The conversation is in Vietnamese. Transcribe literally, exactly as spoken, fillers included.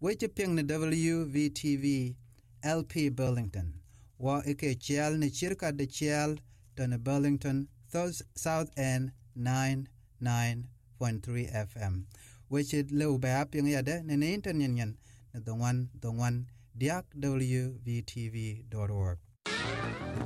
Weche pieng ni W V T V L P Burlington. Wa eke chiel ni chirka de chiel to ne Burlington South End ninety-nine point three F M. Weche leu ba pieng yade ne ne internet nyen ne the one the one diak W V T V dot org.